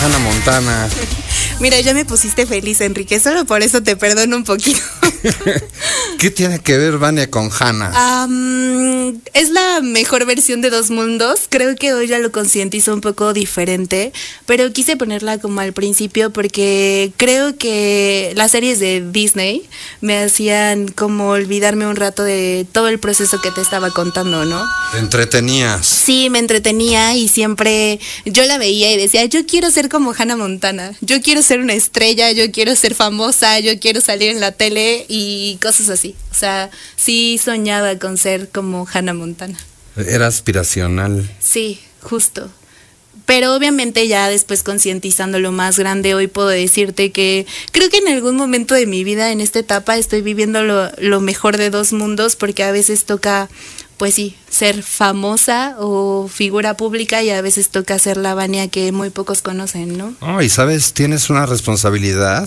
Hannah Montana. Mira, ya me pusiste feliz, Enrique, solo por eso te perdono un poquito. ¿Qué tiene que ver Vania con Hannah? Es la mejor versión de Dos Mundos. Creo que hoy ya lo concientizo un poco diferente, pero quise ponerla como al principio porque creo que las series de Disney me hacían como olvidarme un rato de todo el proceso que te estaba contando, ¿no? ¿Te entretenías? Sí, me entretenía y siempre yo la veía y decía, yo quiero ser como Hannah Montana, yo quiero ser una estrella, yo quiero ser famosa, yo quiero salir en la tele y cosas así. O sea, sí soñaba con ser como Hannah Montana. Era aspiracional. Sí, justo. Pero obviamente ya después concientizándolo más grande, hoy puedo decirte que creo que en algún momento de mi vida, en esta etapa, estoy viviendo lo mejor de dos mundos, porque a veces toca, pues sí, ser famosa o figura pública y a veces toca ser la Vania que muy pocos conocen, ¿no? Oh, y sabes, tienes una responsabilidad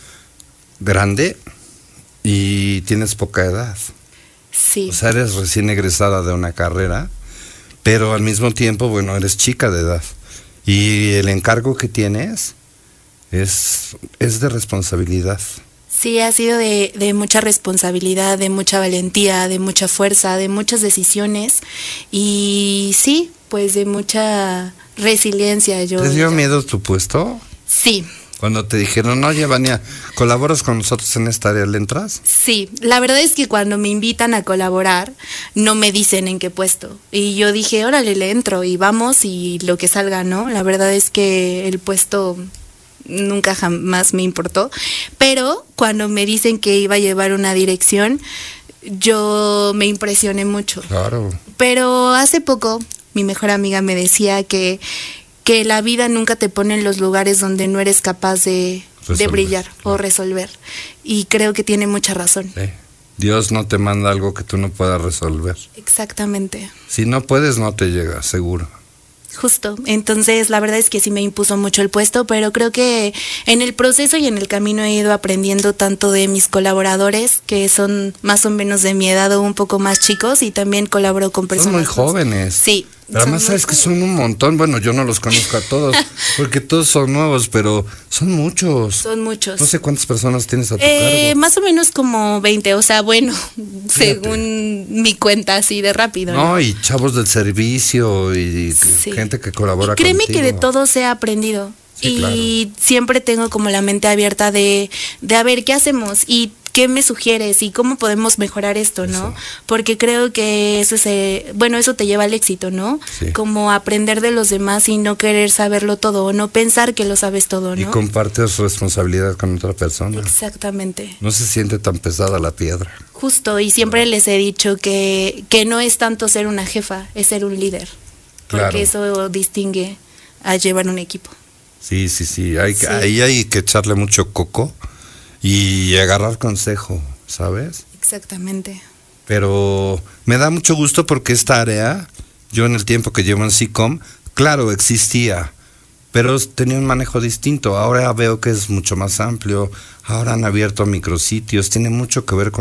grande y tienes poca edad. Sí. O sea, eres recién egresada de una carrera, pero al mismo tiempo, bueno, eres chica de edad. Y el encargo que tienes es de responsabilidad. Sí, ha sido de mucha responsabilidad, de mucha valentía, de mucha fuerza, de muchas decisiones y sí, pues de mucha resiliencia. ¿Te dio miedo tu puesto? Sí. Cuando te dijeron, oye, Vania, ¿colaboras con nosotros en esta área? ¿Le entras? Sí, la verdad es que cuando me invitan a colaborar, no me dicen en qué puesto. Y yo dije, órale, le entro y vamos y lo que salga, ¿no? La verdad es que el puesto nunca jamás me importó. Pero cuando me dicen que iba a llevar una dirección, yo me impresioné mucho. Claro. Pero hace poco, mi mejor amiga me decía que la vida nunca te pone en los lugares donde no eres capaz de brillar o resolver. Y creo que tiene mucha razón. Sí. Dios no te manda algo que tú no puedas resolver. Exactamente. Si no puedes, no te llega, seguro. Justo. Entonces, la verdad es que sí me impuso mucho el puesto, pero creo que en el proceso y en el camino he ido aprendiendo tanto de mis colaboradores, que son más o menos de mi edad o un poco más chicos, y también colaboro con personas. Son muy jóvenes. Sí. Pero además sabes que son un montón. Bueno, yo no los conozco a todos, porque todos son nuevos, pero son muchos. Son muchos. No sé cuántas personas tienes a tu cargo. Más o menos como 20, o sea, bueno, según mi cuenta así de rápido. No, y chavos del servicio y sí, gente que colabora contigo. Créeme que de todo se ha aprendido. Sí, y claro. Siempre tengo como la mente abierta de a ver, ¿qué hacemos? Y ¿qué me sugieres? ¿Y cómo podemos mejorar esto, no? Eso. Porque creo que eso eso te lleva al éxito, ¿no? Sí. Como aprender de los demás y no querer saberlo todo, o no pensar que lo sabes todo, ¿no? Y compartes responsabilidad con otra persona. Exactamente. No se siente tan pesada la piedra. Justo, y siempre les he dicho que no es tanto ser una jefa, es ser un líder. Claro. Porque eso distingue a llevar un equipo. Sí. Ahí hay que echarle mucho coco y agarrar consejo, ¿sabes? Exactamente. Pero me da mucho gusto porque esta área, yo en el tiempo que llevo en SICOM, claro, existía, pero tenía un manejo distinto. Ahora veo que es mucho más amplio, ahora han abierto micrositios, tiene mucho que ver con